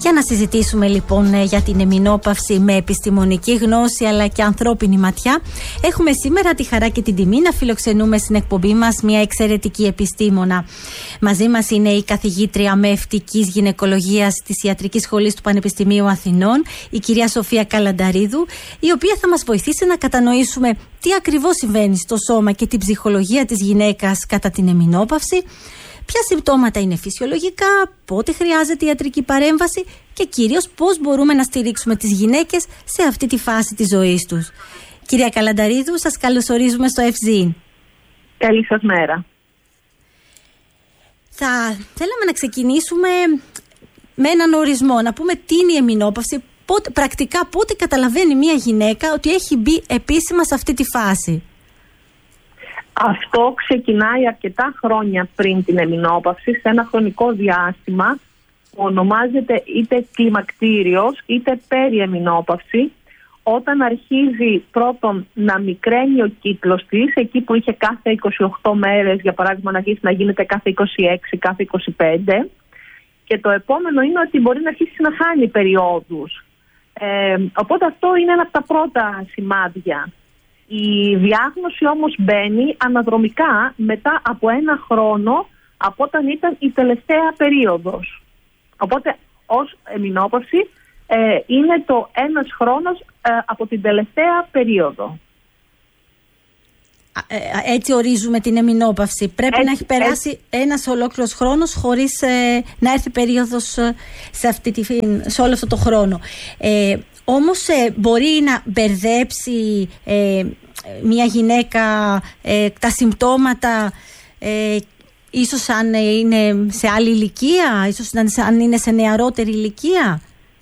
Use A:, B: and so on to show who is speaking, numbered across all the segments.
A: Για να συζητήσουμε λοιπόν για την εμεινόπαυση με επιστημονική γνώση αλλά και ανθρώπινη ματιά, έχουμε σήμερα τη χαρά και την τιμή να φιλοξενούμε στην εκπομπή μας μια εξαιρετική επιστήμονα. Μαζί μας είναι η καθηγήτρια μευτικής γυναικολογίας της Ιατρικής Σχολής του Πανεπιστημίου Αθηνών, η κυρία Σοφία Καλανταρίδου, η οποία θα μας βοηθήσει να κατανοήσουμε τι ακριβώς συμβαίνει στο σώμα και την ψυχολογία της γυναίκας κατά την εμεινόπαυση, ποια συμπτώματα είναι φυσιολογικά, πότε χρειάζεται ιατρική παρέμβαση και κυρίως πώς μπορούμε να στηρίξουμε τις γυναίκες σε αυτή τη φάση της ζωής τους. Κυρία Καλανταρίδου, σας καλωσορίζουμε στο FZIN.
B: Καλή σας μέρα.
A: Θα θέλαμε να ξεκινήσουμε με έναν ορισμό, να πούμε τι είναι η εμεινόπαυση, πρακτικά πότε καταλαβαίνει μια γυναίκα ότι έχει μπει επίσημα σε αυτή τη φάση.
B: Αυτό ξεκινάει αρκετά χρόνια πριν την εμεινόπαυση, σε ένα χρονικό διάστημα που ονομάζεται είτε κλιμακτήριος είτε περιεμεινόπαυση, όταν αρχίζει πρώτον να μικραίνει ο κύκλος της, εκεί που είχε κάθε 28 μέρες, για παράδειγμα, να αρχίσει να γίνεται κάθε 26, κάθε 25, και το επόμενο είναι ότι μπορεί να αρχίσει να χάνει περιόδους. Οπότε αυτό είναι ένα από τα πρώτα σημάδια. Η διάγνωση όμως μπαίνει αναδρομικά μετά από ένα χρόνο από όταν ήταν η τελευταία περίοδος. Οπότε ως εμεινόπαυση είναι το ένας χρόνος από την τελευταία περίοδο.
A: Έτσι ορίζουμε την εμεινόπαυση. Πρέπει να έχει περάσει ένας ολόκληρος χρόνος χωρίς να έρθει περίοδος σε όλο αυτό το χρόνο. Όμως μπορεί να μπερδέψει μια γυναίκα τα συμπτώματα, ίσως αν είναι σε άλλη ηλικία, ίσως αν είναι σε νεαρότερη ηλικία.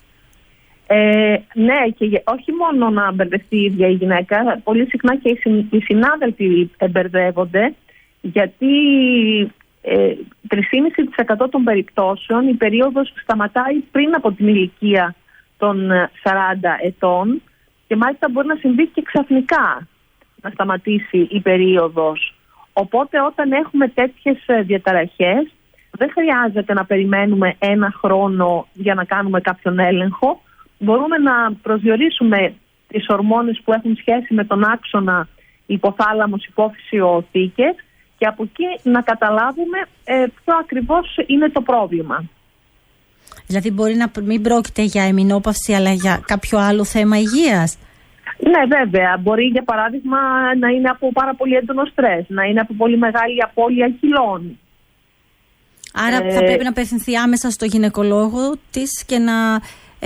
B: Ναι, και όχι μόνο να μπερδευτεί η ίδια η γυναίκα, πολύ συχνά και οι συνάδελφοι μπερδεύονται, γιατί 3,5% των περιπτώσεων η περίοδος σταματάει πριν από την ηλικία των 40 ετών και μάλιστα μπορεί να συμβεί και ξαφνικά να σταματήσει η περίοδος. Οπότε όταν έχουμε τέτοιες διαταραχές δεν χρειάζεται να περιμένουμε ένα χρόνο για να κάνουμε κάποιον έλεγχο. Μπορούμε να προσδιορίσουμε τις ορμόνες που έχουν σχέση με τον άξονα υποθάλαμος, υπόφυσιο, θήκες και από εκεί να καταλάβουμε ποιο ακριβώς είναι το πρόβλημα.
A: Δηλαδή μπορεί να μην πρόκειται για εμεινόπαυση αλλά για κάποιο άλλο θέμα υγείας.
B: Ναι, βέβαια. Μπορεί για παράδειγμα να είναι από πάρα πολύ έντονο στρες, να είναι από πολύ μεγάλη απώλεια κιλών.
A: Άρα θα πρέπει να απευθυνθεί άμεσα στο γυναικολόγο της και να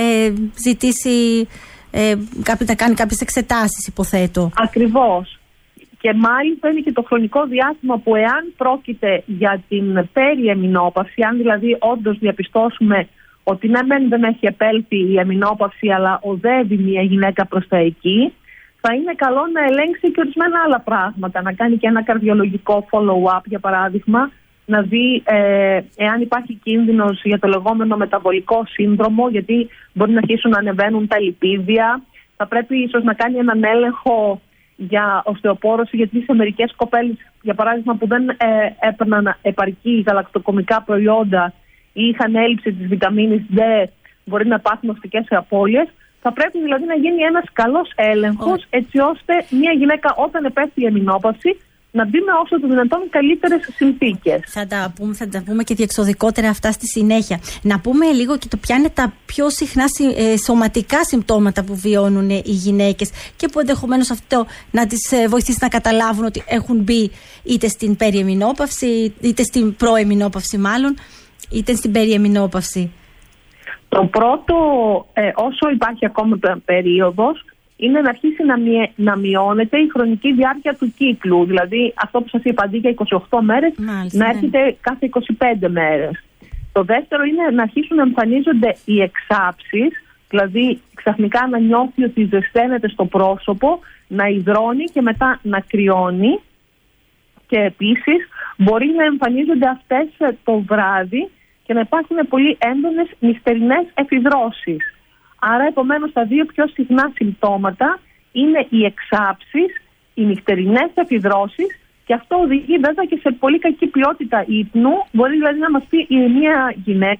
A: ζητήσει να κάνει κάποιες εξετάσεις, υποθέτω. Ακριβώς.
B: Και μάλιστα είναι και το χρονικό διάστημα που εάν πρόκειται για την περιεμεινόπαυση, αν δηλαδή όντως διαπιστώσουμε ότι ναι, δεν έχει επέλθει η εμεινόπαυση αλλά οδεύει μια γυναίκα προς τα εκεί, θα είναι καλό να ελέγξει και ορισμένα άλλα πράγματα, να κάνει και ένα καρδιολογικό follow-up για παράδειγμα, να δει εάν υπάρχει κίνδυνος για το λεγόμενο μεταβολικό σύνδρομο, γιατί μπορεί να αρχίσουν να ανεβαίνουν τα λιπίδια. Θα πρέπει ίσως να κάνει έναν έλεγχο για οστεοπόρωση, γιατί σε μερικές κοπέλες, για παράδειγμα, που δεν έπαιρναν επαρκή γαλακτοκομικά προϊόντα ή είχαν έλλειψη της βιταμίνης D, μπορεί να υπάρχουν οστικές απώλειες. Θα πρέπει δηλαδή να γίνει ένας καλός έλεγχος, έτσι ώστε μια γυναίκα όταν επέφτει η εμεινόπαυση να μπει με όσο το δυνατόν καλύτερες συνθήκες.
A: Θα τα πούμε και διεξοδικότερα αυτά στη συνέχεια. Να πούμε λίγο και ποια είναι τα πιο συχνά σωματικά συμπτώματα που βιώνουν οι γυναίκες και που ενδεχομένως αυτό να τις βοηθήσει να καταλάβουν ότι έχουν μπει είτε στην περιεμεινόπαυση, είτε στην προεμεινόπαυση μάλλον, είτε στην περιεμεινόπαυση.
B: Το πρώτο, όσο υπάρχει ακόμα περίοδος, είναι να αρχίσει να μειώνεται η χρονική διάρκεια του κύκλου. Δηλαδή αυτό που σας είπα, αντί για 28 μέρες, μάλιστα, να έρχεται κάθε 25 μέρες. Το δεύτερο είναι να αρχίσουν να εμφανίζονται οι εξάψεις, δηλαδή ξαφνικά να νιώθει ότι ζεσταίνεται στο πρόσωπο, να υδρώνει και μετά να κρυώνει. Και επίσης μπορεί να εμφανίζονται αυτές το βράδυ και να υπάρχουν πολύ έντονες νυχτερινές εφιδρώσεις. Άρα επομένως τα δύο πιο συχνά συμπτώματα είναι οι εξάψεις, οι νυχτερινές εφιδρώσεις, και αυτό οδηγεί βέβαια και σε πολύ κακή ποιότητα ύπνου. Μπορεί δηλαδή να μας πει μια γυναίκα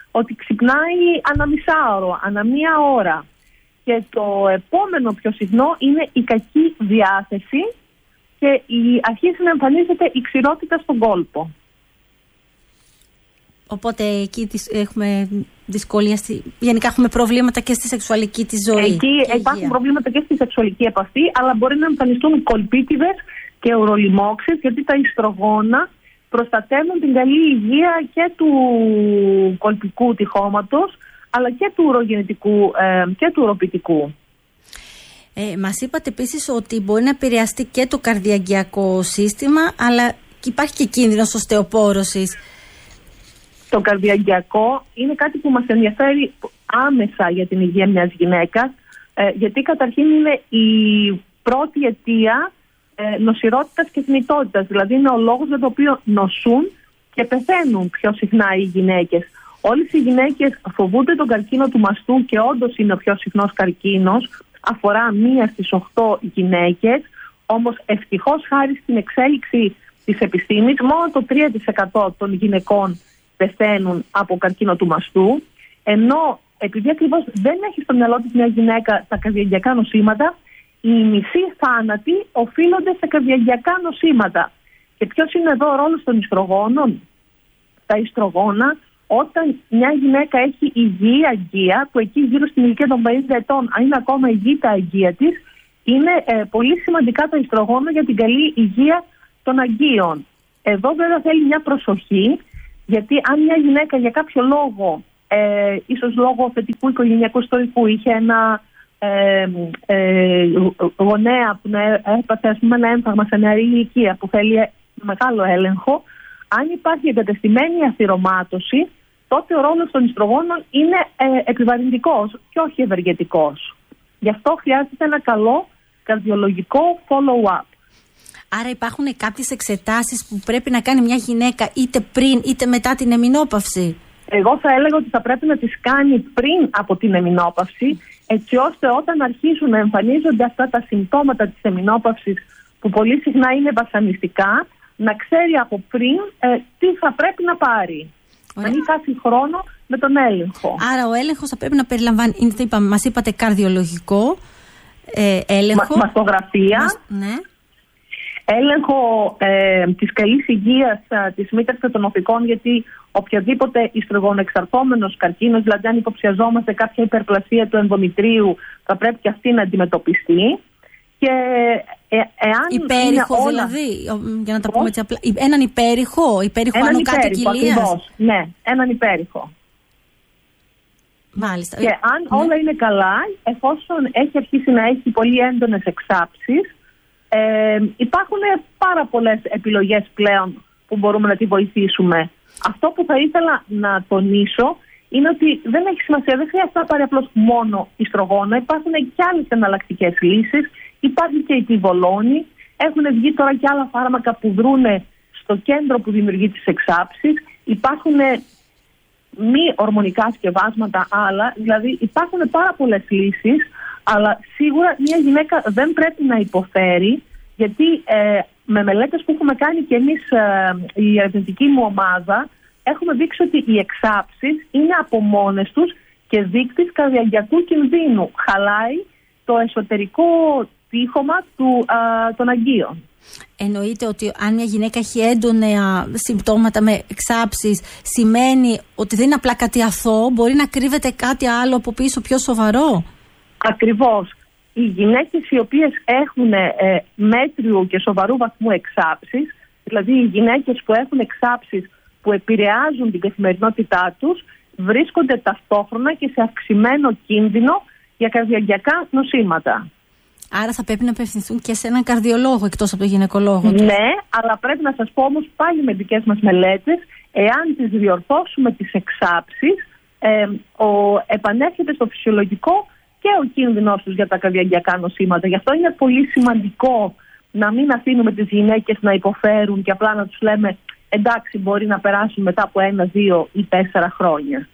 B: ότι ξυπνάει ανά μισάωρο, ανά μία ώρα. Και το επόμενο πιο συχνό είναι η κακή διάθεση και αρχίζει να εμφανίζεται η ξηρότητα στον κόλπο.
A: Οπότε εκεί έχουμε δυσκολία, γενικά έχουμε προβλήματα και στη σεξουαλική της ζωή.
B: Εκεί υπάρχουν προβλήματα και στη σεξουαλική επαφή, αλλά μπορεί να εμφανιστούν κολπίτιδες και ουρολιμόξεις, γιατί τα ιστρογόνα προστατεύουν την καλή υγεία και του κολπικού τυχώματος, αλλά και του ουρογεννητικού και του ουροποιητικού.
A: Μας είπατε επίσης ότι μπορεί να επηρεαστεί και το καρδιαγγειακό σύστημα, αλλά υπάρχει και κίνδυνος οστεοπόρωσης.
B: Το καρδιαγγειακό είναι κάτι που μας ενδιαφέρει άμεσα για την υγεία μιας γυναίκας, γιατί καταρχήν είναι η πρώτη αιτία νοσηρότητας και θνητότητας. Δηλαδή είναι ο λόγος για τον οποίο νοσούν και πεθαίνουν πιο συχνά οι γυναίκες. Όλες οι γυναίκες φοβούνται τον καρκίνο του μαστού και όντως είναι ο πιο συχνός καρκίνος. Αφορά 1 στις 8 γυναίκες, όμως ευτυχώς χάρη στην εξέλιξη της επιστήμης μόνο το 3% των γυναικών πεθαίνουν από καρκίνο του μαστού, ενώ επειδή ακριβώς δεν έχει στο μυαλό της μια γυναίκα τα καρδιαγγειακά νοσήματα, οι μισοί θάνατοι οφείλονται σε καρδιαγγειακά νοσήματα. Και ποιος είναι εδώ ο ρόλος των ιστρογόνων? Τα ιστρογόνα, όταν μια γυναίκα έχει υγιή αγκία, που εκεί γύρω στην ηλικία των 50 ετών, αν είναι ακόμα υγιή τα αγκία της, είναι πολύ σημαντικά τα ιστρογόνα για την καλή υγεία των αγκίων. Εδώ βέβαια θέλει μια προσοχή, γιατί αν μια γυναίκα για κάποιο λόγο, ίσως λόγω θετικού οικογενειακού ιστορικού, είχε ένα γονέα που έπαθε ένα έμφαγμα σε νεαρή ηλικία που θέλει μεγάλο έλεγχο, αν υπάρχει εγκατεστημένη αθυρωμάτωση, τότε ο ρόλος των ιστρογόνων είναι επιβαρυντικός και όχι ευεργετικός. Γι' αυτό χρειάζεται ένα καλό καρδιολογικό follow-up.
A: Άρα υπάρχουν κάποιες εξετάσεις που πρέπει να κάνει μια γυναίκα είτε πριν είτε μετά την εμεινόπαυση?
B: Εγώ θα έλεγα ότι θα πρέπει να τις κάνει πριν από την εμεινόπαυση, έτσι ώστε όταν αρχίσουν να εμφανίζονται αυτά τα συμπτώματα της εμεινόπαυσης, που πολύ συχνά είναι βασανιστικά, να ξέρει από πριν τι θα πρέπει να πάρει. Να μην χάσει χρόνο με τον έλεγχο.
A: Άρα ο έλεγχος θα πρέπει να περιλαμβάνει, μας είπατε, καρδιολογικό έλεγχο.
B: Μαστογραφία.
A: Ναι.
B: Έλεγχο της καλής υγείας της μήτρας και των οφικών, γιατί οποιαδήποτε ιστρογονοεξαρτώμενος καρκίνος, δηλαδή αν υποψιαζόμαστε κάποια υπερπλασία του ενδομητρίου, θα πρέπει και αυτή να αντιμετωπιστεί. Και
A: υπέρηχο όλα... δηλαδή, για να τα πούμε έτσι απλά, έναν υπέρηχο άνω κάτω κοιλίας.
B: Ναι, έναν υπέρηχο.
A: Μάλιστα.
B: Και αν όλα είναι καλά, εφόσον έχει αρχίσει να έχει πολύ έντονες εξάψεις, υπάρχουν πάρα πολλές επιλογές πλέον που μπορούμε να τη βοηθήσουμε. Αυτό που θα ήθελα να τονίσω είναι ότι δεν έχει σημασία, δεν χρειάζεται να πάρει απλώς μόνο ιστρογόνα. Υπάρχουν και άλλες εναλλακτικές λύσεις. Υπάρχει και η τιβολόνη. Έχουν βγει τώρα και άλλα φάρμακα που δρούν στο κέντρο που δημιουργεί τις εξάψεις. Υπάρχουν μη ορμονικά σκευάσματα άλλα. Δηλαδή υπάρχουν πάρα πολλές λύσεις, αλλά σίγουρα μια γυναίκα δεν πρέπει να υποφέρει, γιατί με μελέτες που έχουμε κάνει και εμείς η ερευνητική μου ομάδα, έχουμε δείξει ότι οι εξάψεις είναι από μόνες τους και δείκτης καρδιαγγειακού κινδύνου. Χαλάει το εσωτερικό τείχομα των αγκίων.
A: Εννοείται ότι αν μια γυναίκα έχει έντονα συμπτώματα με εξάψεις, σημαίνει ότι δεν είναι απλά κάτι αθώο, μπορεί να κρύβεται κάτι άλλο από πίσω πιο σοβαρό?
B: Ακριβώς. Οι γυναίκες οι οποίες έχουν μέτριου και σοβαρού βαθμού εξάψεις, δηλαδή οι γυναίκες που έχουν εξάψεις που επηρεάζουν την καθημερινότητά τους, βρίσκονται ταυτόχρονα και σε αυξημένο κίνδυνο για καρδιαγγειακά νοσήματα.
A: Άρα θα πρέπει να απευθυνθούν και σε έναν καρδιολόγο εκτός από τον γυναικολόγο?
B: Ναι, αλλά πρέπει να σας πω όμως πάλι με δικές μας μελέτες, εάν τις διορθώσουμε τις εξάψεις, επανέρχεται στο φυσιολογικό και ο κίνδυνος τους για τα καρδιαγγειακά νοσήματα. Γι' αυτό είναι πολύ σημαντικό να μην αφήνουμε τις γυναίκες να υποφέρουν και απλά να τους λέμε εντάξει, μπορεί να περάσουν μετά από 1, 2 ή 4 χρόνια.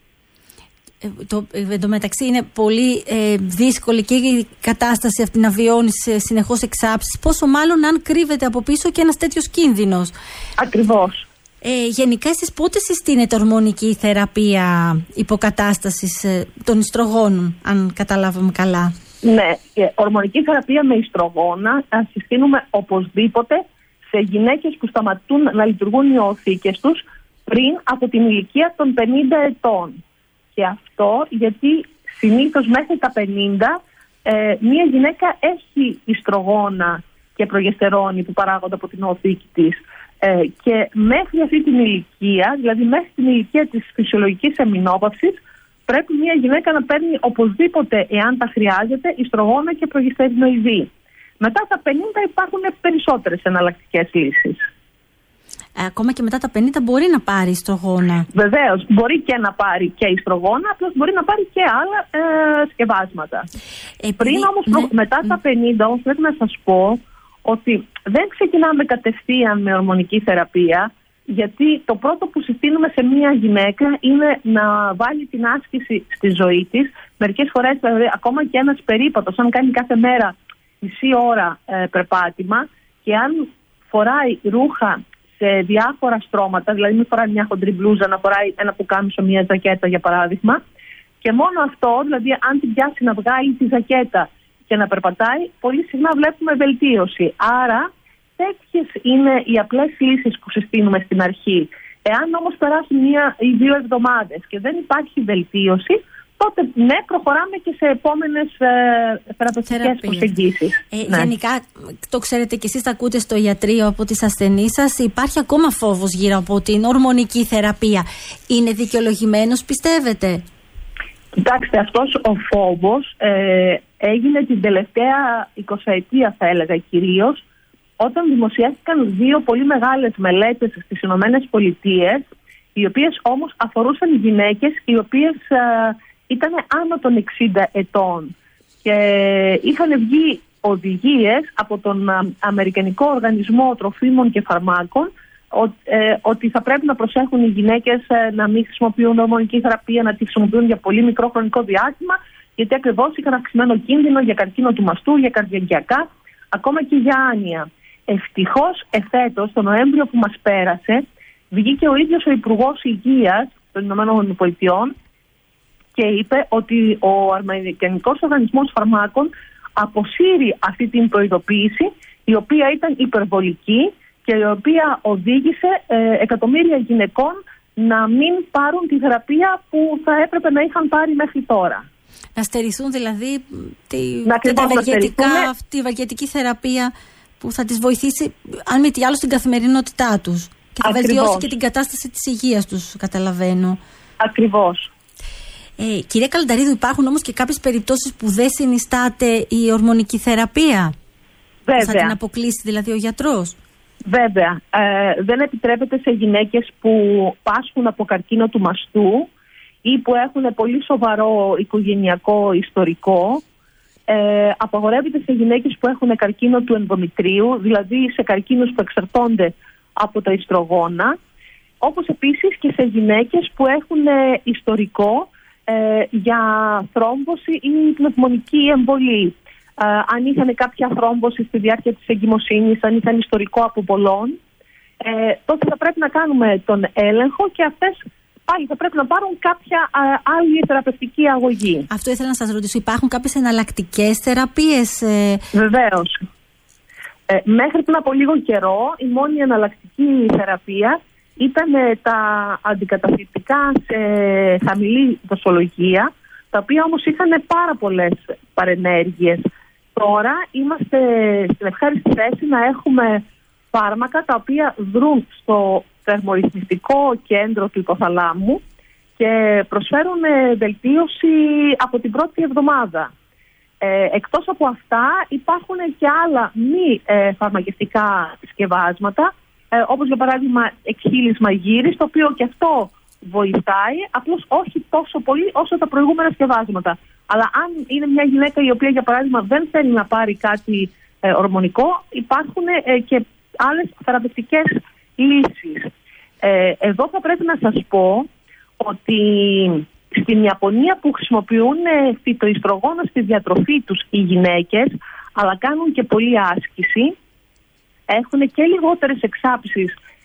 A: Εν τω μεταξύ είναι πολύ δύσκολη και η κατάσταση αυτή να βιώνεις συνεχώς εξάψεις, πόσο μάλλον αν κρύβεται από πίσω και ένας τέτοιος κίνδυνος.
B: Ακριβώς.
A: Γενικά εσείς πότε συστήνεται ορμονική θεραπεία υποκατάστασης των ιστρογόνων, αν καταλάβαμε καλά?
B: Ναι, ορμονική θεραπεία με ιστρογόνα συστήνουμε οπωσδήποτε σε γυναίκες που σταματούν να λειτουργούν οι οθήκες τους πριν από την ηλικία των 50 ετών. Και αυτό γιατί συνήθως μέχρι τα 50 μία γυναίκα έχει ιστρογόνα και προγεστερόνη που παράγονται από την οθήκη της. Και μέχρι αυτή την ηλικία, δηλαδή μέχρι την ηλικία της φυσιολογικής εμεινόπαυσης, πρέπει μια γυναίκα να παίρνει οπωσδήποτε, εάν τα χρειάζεται, ιστρογόνα και προγεστερινοειδή. Μετά τα 50 υπάρχουν περισσότερες εναλλακτικές λύσεις.
A: Ακόμα και μετά τα 50 μπορεί να πάρει ιστρογόνα.
B: Βεβαίως, μπορεί και να πάρει και ιστρογόνα, απλώς μπορεί να πάρει και άλλα σκευάσματα. Πριν όμως, μετά τα 50 όμως, πρέπει να σας πω ότι δεν ξεκινάμε κατευθείαν με ορμονική θεραπεία, γιατί το πρώτο που συστήνουμε σε μια γυναίκα είναι να βάλει την άσκηση στη ζωή της. Μερικές φορές, δηλαδή, ακόμα και ένας περίπατος, αν κάνει κάθε μέρα μισή ώρα περπάτημα και αν φοράει ρούχα σε διάφορα στρώματα, δηλαδή μην φοράει μια χοντρή μπλούζα, να φοράει ένα πουκάμισο, μια ζακέτα για παράδειγμα, και μόνο αυτό, δηλαδή αν την πιάσει να βγάλει τη ζακέτα και να περπατάει, πολύ συχνά βλέπουμε βελτίωση. Άρα τέτοιες είναι οι απλές λύσεις που συστήνουμε στην αρχή. Εάν όμως περάσουν 1 ή 2 εβδομάδες και δεν υπάρχει βελτίωση, τότε ναι, προχωράμε και σε επόμενες θεραπευτικές προσεγγίσεις. Ναι.
A: Γενικά, το ξέρετε και εσείς, τα ακούτε στο ιατρείο από τις ασθενείς σας, υπάρχει ακόμα φόβος γύρω από την ορμονική θεραπεία. Είναι δικαιολογημένος, πιστεύετε?
B: Κοιτάξτε, αυτός ο φόβος έγινε την τελευταία 20ετία, θα έλεγα κυρίως, όταν δημοσιεύτηκαν 2 πολύ μεγάλες μελέτες στις Ηνωμένες Πολιτείες, οι οποίες όμως αφορούσαν γυναίκες οι οποίες ήταν άνω των 60 ετών και είχαν βγει οδηγίες από τον Αμερικανικό Οργανισμό Τροφίμων και Φαρμάκων ότι θα πρέπει να προσέχουν οι γυναίκες να μην χρησιμοποιούν ορμονική θεραπεία, να τη χρησιμοποιούν για πολύ μικρό χρονικό διάστημα, γιατί ακριβώς είχαν αυξημένο κίνδυνο για καρκίνο του μαστού, για καρδιαγγειακά, ακόμα και για άνοια. Ευτυχώς εφέτος, τον Νοέμβριο που μας πέρασε, βγήκε ο ίδιος ο Υπουργός Υγείας των Ηνωμένων Πολιτειών και είπε ότι ο Αμερικανικός Οργανισμός Φαρμάκων αποσύρει αυτή την προειδοποίηση, η οποία ήταν υπερβολική και η οποία οδήγησε εκατομμύρια γυναικών να μην πάρουν τη θεραπεία που θα έπρεπε να είχαν πάρει μέχρι τώρα.
A: Να στερηθούν δηλαδή τη ευεργετική θεραπεία που θα τις βοηθήσει, αν μη τι άλλο, στην καθημερινότητά τους. Και θα βελτιώσει και την κατάσταση της υγείας τους, καταλαβαίνω.
B: Ακριβώς.
A: Κυρία Καλανταρίδου, υπάρχουν όμως και κάποιες περιπτώσεις που δεν συνιστάται η ορμονική θεραπεία.
B: Βέβαια.
A: Θα την αποκλείσει δηλαδή ο γιατρός.
B: Βέβαια. Δεν επιτρέπεται σε γυναίκες που πάσχουν από καρκίνο του μαστού ή που έχουν πολύ σοβαρό οικογενειακό ιστορικό. Απαγορεύεται σε γυναίκες που έχουν καρκίνο του ενδομητρίου, δηλαδή σε καρκίνους που εξαρτώνται από τα ιστρογόνα, όπως επίσης και σε γυναίκες που έχουν ιστορικό για θρόμβωση ή πνευμονική εμβολή. Αν είχαν κάποια θρόμβωση στη διάρκεια της εγκυμοσύνης, αν είχαν ιστορικό αποβολών, τότε θα πρέπει να κάνουμε τον έλεγχο και αυτές πάλι θα πρέπει να πάρουν κάποια άλλη θεραπευτική αγωγή.
A: Αυτό ήθελα να σας ρωτήσω. Υπάρχουν κάποιες εναλλακτικές θεραπείες?
B: Βεβαίως. Μέχρι πριν από λίγο καιρό η μόνη εναλλακτική θεραπεία ήταν τα αντικαταθλιπτικά σε χαμηλή δοσολογία, τα οποία όμως είχαν πάρα πολλές παρενέργειες. Τώρα είμαστε στην ευχάριστη θέση να έχουμε φάρμακα τα οποία δρούν στο θερμορυθμιστικό κέντρο του υποθαλάμου και προσφέρουν βελτίωση από την πρώτη εβδομάδα. Εκτός από αυτά υπάρχουν και άλλα μη φαρμακευτικά σκευάσματα, όπως για παράδειγμα εκχύλισμα γύρις, το οποίο και αυτό βοηθάει, απλώς όχι τόσο πολύ όσο τα προηγούμενα σκευάσματα. Αλλά αν είναι μια γυναίκα η οποία για παράδειγμα δεν θέλει να πάρει κάτι ορμονικό, υπάρχουν και άλλες θεραπευτικές λύσεις. Εδώ θα πρέπει να σας πω ότι στην Ιαπωνία, που χρησιμοποιούν φυτοϊστρογόνα στη διατροφή τους οι γυναίκες, αλλά κάνουν και πολλή άσκηση, έχουν και λιγότερες εξάψεις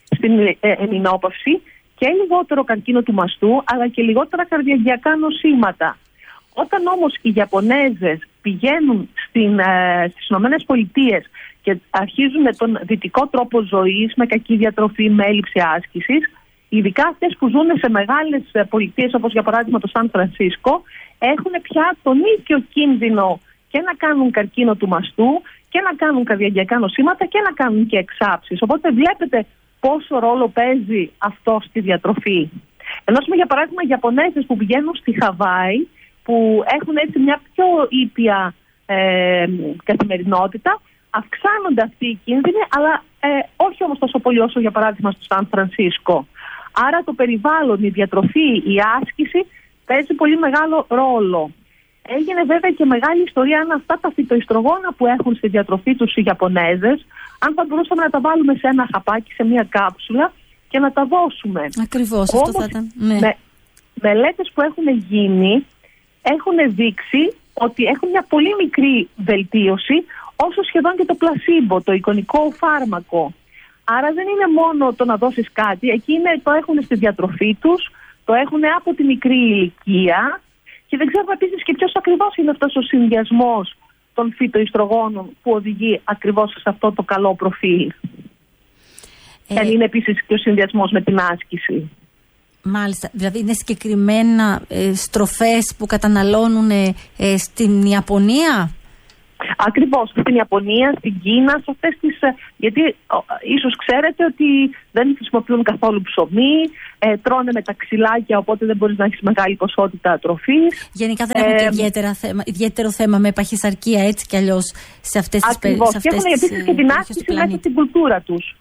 B: στην εμεινόπαυση και λιγότερο καρκίνο του μαστού, αλλά και λιγότερα καρδιαγγειακά νοσήματα. Όταν όμως οι Ιαπωνέζες πηγαίνουν στις Ηνωμένες Πολιτείες και αρχίζουν με τον δυτικό τρόπο ζωής, με κακή διατροφή, με έλλειψη άσκησης, ειδικά αυτές που ζουν σε μεγάλες πολιτείες όπως για παράδειγμα το Σαν Φρανσίσκο, έχουν πια τον ίδιο κίνδυνο και να κάνουν καρκίνο του μαστού και να κάνουν καρδιαγγειακά νοσήματα και να κάνουν και εξάψεις. Οπότε βλέπετε πόσο ρόλο παίζει αυτό στη διατροφή. Ενώ για παράδειγμα οι Ιαπωνέζες που πηγαίνουν στη Χαβάη, που έχουν έτσι μια πιο ήπια καθημερινότητα, αυξάνονται αυτοί οι κίνδυνοι, αλλά όχι όμως τόσο πολύ όσο για παράδειγμα στο Σαν Φρανσίσκο. Άρα το περιβάλλον, η διατροφή, η άσκηση παίζει πολύ μεγάλο ρόλο. Έγινε βέβαια και μεγάλη ιστορία αν αυτά τα φυτοϊστρογόνα που έχουν στη διατροφή τους οι Ιαπωνέζες, αν θα μπορούσαμε να τα βάλουμε σε ένα χαπάκι, σε μια κάψουλα και να τα δώσουμε.
A: Ακριβώς, αυτό θα ήταν. Ναι.
B: Μελέτες που έχουν γίνει έχουν δείξει ότι έχουν μια πολύ μικρή βελτίωση, όσο σχεδόν και το πλασίμπο, το εικονικό φάρμακο. Άρα δεν είναι μόνο το να δώσεις κάτι, εκεί το έχουν στη διατροφή τους, το έχουν από τη μικρή ηλικία και δεν ξέρουμε επίσης και ποιος ακριβώς είναι αυτός ο συνδυασμός των φυτοϊστρογόνων που οδηγεί ακριβώς σε αυτό το καλό προφίλ. Και είναι επίσης και ο συνδυασμός με την άσκηση.
A: Μάλιστα, δηλαδή είναι συγκεκριμένα στροφές που καταναλώνουν στην Ιαπωνία.
B: Ακριβώς, στην Ιαπωνία, στην Κίνα, σε αυτές τις. Γιατί ίσως ξέρετε ότι δεν χρησιμοποιούν καθόλου ψωμί, τρώνε με τα ξυλάκια, οπότε δεν μπορείς να έχεις μεγάλη ποσότητα τροφής.
A: Γενικά δεν έχουν και ιδιαίτερο θέμα με παχυσαρκία, έτσι κι αλλιώς σε αυτές τις περιοχές.
B: Ακριβώς, και έχουν επίσης και την άσκηση μέσα στην κουλτούρα τους.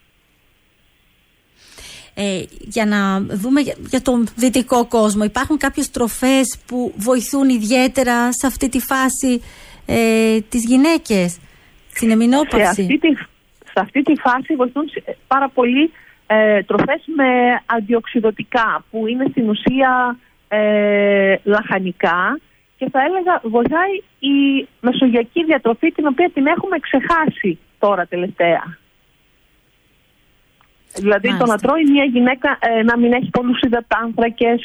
A: Για να δούμε για τον δυτικό κόσμο, υπάρχουν κάποιες τροφές που βοηθούν ιδιαίτερα σε αυτή τη φάση τις γυναίκες, στην εμεινόπαυση?
B: Σε αυτή τη φάση βοηθούν πάρα πολύ τροφές με αντιοξυδοτικά, που είναι στην ουσία λαχανικά, και θα έλεγα βοηθάει η μεσογειακή διατροφή, την οποία την έχουμε ξεχάσει τώρα τελευταία. Δηλαδή το να τρώει μια γυναίκα να μην έχει πολλούς υδατάνθρακες,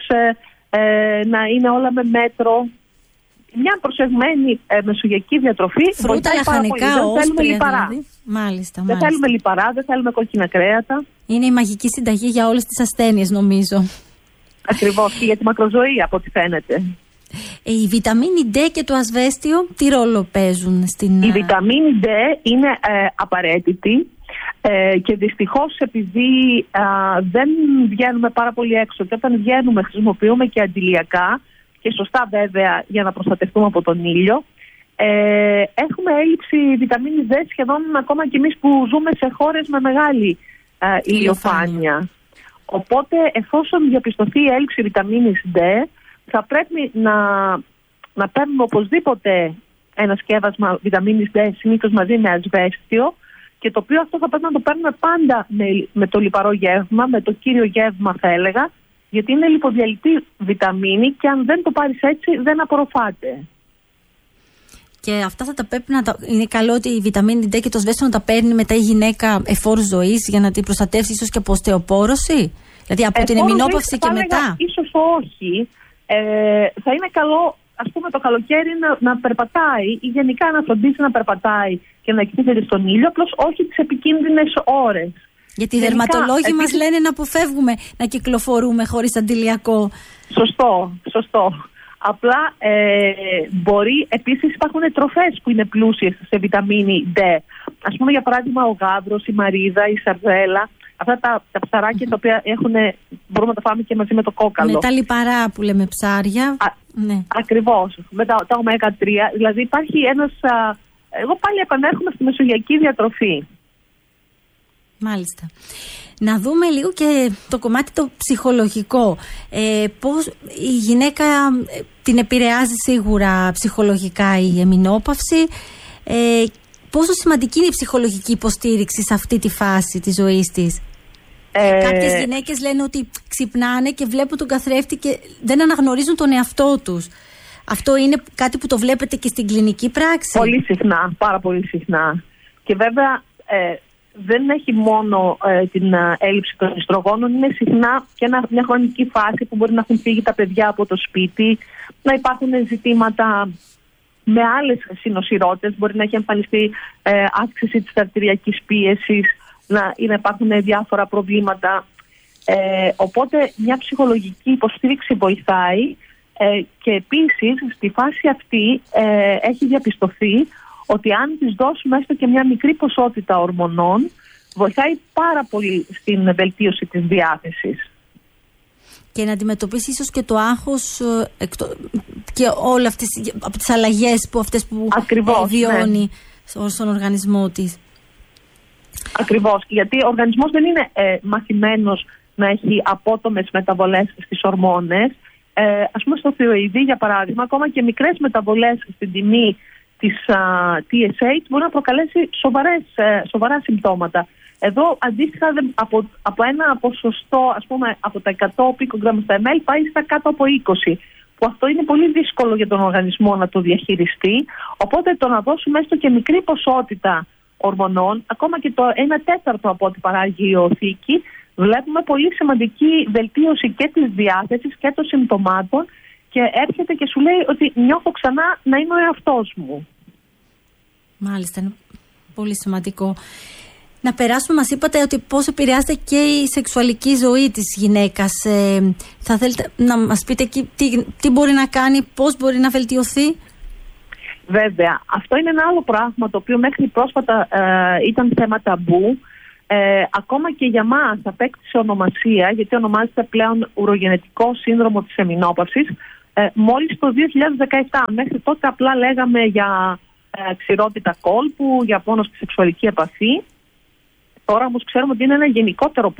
B: να είναι όλα με μέτρο. Μια προσεγμένη μεσογειακή διατροφή.
A: Φρούτα, λαχανικά, όσπρια δηλαδή. Μάλιστα.
B: Δεν θέλουμε λιπαρά, δεν θέλουμε κόκκινα κρέατα.
A: Είναι η μαγική συνταγή για όλες τις ασθένειες, νομίζω.
B: Ακριβώς, και για τη μακροζωή από ό,τι φαίνεται.
A: Η βιταμίνη D και το ασβέστιο τι ρόλο παίζουν στην...
B: Η βιταμίνη D είναι απαραίτητη. Και δυστυχώς επειδή δεν βγαίνουμε πάρα πολύ έξω, και όταν βγαίνουμε χρησιμοποιούμε και αντιλιακά, και σωστά βέβαια για να προστατευτούμε από τον ήλιο, έχουμε έλλειψη βιταμίνης D σχεδόν ακόμα και εμείς που ζούμε σε χώρες με μεγάλη ηλιοφάνεια. Οπότε εφόσον διαπιστωθεί η έλλειψη βιταμίνης D, θα πρέπει να παίρνουμε οπωσδήποτε ένα σκεύασμα βιταμίνης D, συνήθως μαζί με ασβέστιο, και το οποίο αυτό θα πρέπει να το παίρνουμε πάντα με το λιπαρό γεύμα, με το κύριο γεύμα θα έλεγα, γιατί είναι λιποδιαλυτή βιταμίνη και αν δεν το πάρεις έτσι δεν απορροφάται.
A: Και αυτά θα τα πρέπει είναι καλό ότι η βιταμίνη D και το σβέστιο να τα παίρνει μετά η γυναίκα εφόρους ζωής για να την προστατεύσει ίσως και από οστεοπόρωση? Δηλαδή από την εμεινόπαυση και μετά?
B: Ίσως όχι. Θα είναι καλό, ας πούμε, το καλοκαίρι να περπατάει ή γενικά να φροντίσει να περπατάει και να εκτίθεται στον ήλιο, απλώς όχι τις επικίνδυνες ώρες. Γιατί
A: οι δερματολόγοι μας λένε να αποφεύγουμε να κυκλοφορούμε χωρίς αντιλιακό.
B: Σωστό. Απλά μπορεί, επίσης υπάρχουν τροφές που είναι πλούσιες σε βιταμίνη D. Ας πούμε για παράδειγμα ο γάβρος, η μαρίδα, η σαρδέλα. Αυτά τα ψαράκια τα οποία μπορούμε να τα φάμε και μαζί με το κόκαλο.
A: Με τα λιπαρά που λέμε ψάρια. Ναι.
B: Ακριβώς. Με τα ω3. Δηλαδή υπάρχει ένας... Εγώ πάλι επανέρχομαι στη μεσογειακή διατροφή.
A: Μάλιστα. Να δούμε λίγο και το κομμάτι το ψυχολογικό. Πώς η γυναίκα την επηρεάζει σίγουρα ψυχολογικά η εμεινόπαυση. Πόσο σημαντική είναι η ψυχολογική υποστήριξη σε αυτή τη φάση της ζωής της? Κάποιες γυναίκες λένε ότι ξυπνάνε και βλέπουν τον καθρέφτη και δεν αναγνωρίζουν τον εαυτό τους. Αυτό είναι κάτι που το βλέπετε και στην κλινική πράξη?
B: Πολύ συχνά, πάρα πολύ συχνά. Και βέβαια δεν έχει μόνο την έλλειψη των ιστρογόνων, είναι συχνά και μια χρονική φάση που μπορεί να έχουν φύγει τα παιδιά από το σπίτι, να υπάρχουν ζητήματα με άλλες συνοσυρότητες, μπορεί να έχει εμφανιστεί αύξηση της αρτηριακής πίεσης ή να υπάρχουν διάφορα προβλήματα. Οπότε μια ψυχολογική υποστήριξη βοηθάει και επίσης στη φάση αυτή έχει διαπιστωθεί ότι αν της δώσουμε έστω και μια μικρή ποσότητα ορμονών, βοηθάει πάρα πολύ στην βελτίωση της διάθεσης.
A: Και να αντιμετωπίσει ίσως και το άγχος και όλα αυτές από τις αλλαγές που βιώνει στον οργανισμό της.
B: Ακριβώς, γιατί ο οργανισμός δεν είναι μαθημένος να έχει απότομες μεταβολές στις ορμόνες. Ας πούμε στο θηροειδή, για παράδειγμα, ακόμα και μικρές μεταβολές στην τιμή της TSH μπορεί να προκαλέσει σοβαρά συμπτώματα. Εδώ αντίστοιχα από ένα ποσοστό, ας πούμε από τα 100 πικογράμμ στα ml πάει στα κάτω από 20, που αυτό είναι πολύ δύσκολο για τον οργανισμό να το διαχειριστεί. Οπότε το να δώσουμε έστω και μικρή ποσότητα ορμονών, ακόμα και το 1/4 από ό,τι παράγει η ιωθήκη, βλέπουμε πολύ σημαντική βελτίωση και της διάθεσης και των συμπτωμάτων και έρχεται και σου λέει ότι νιώθω ξανά να είμαι ο εαυτός μου.
A: Μάλιστα, είναι πολύ σημαντικό. Να περάσουμε, μας είπατε ότι πώς επηρεάζεται και η σεξουαλική ζωή της γυναίκας. Θα θέλετε να μας πείτε τι μπορεί να κάνει, πώς μπορεί να βελτιωθεί?
B: Βέβαια, αυτό είναι ένα άλλο πράγμα το οποίο μέχρι πρόσφατα ήταν θέμα ταμπού. Ακόμα και για μας απέκτησε ονομασία, γιατί ονομάζεται πλέον ουρογενετικό σύνδρομο της εμεινόπαυσης, μόλις το 2017. Μέχρι τότε απλά λέγαμε για ξηρότητα κόλπου, για πόνο στη σεξουαλική επαφή. Τώρα όμως ξέρουμε ότι είναι ένα γενικότερο